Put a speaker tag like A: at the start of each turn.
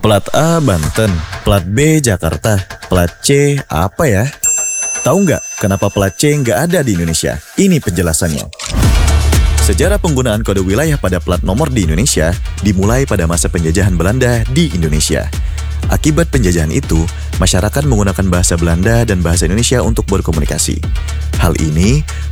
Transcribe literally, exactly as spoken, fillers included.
A: Plat A Banten, plat B Jakarta, plat C apa ya? Tahu nggak kenapa plat C nggak ada di Indonesia? Ini penjelasannya. Sejarah penggunaan kode wilayah pada plat nomor di Indonesia dimulai pada masa penjajahan Belanda di Indonesia. Akibat penjajahan itu, masyarakat menggunakan bahasa Belanda dan bahasa Indonesia untuk berkomunikasi. Hal ini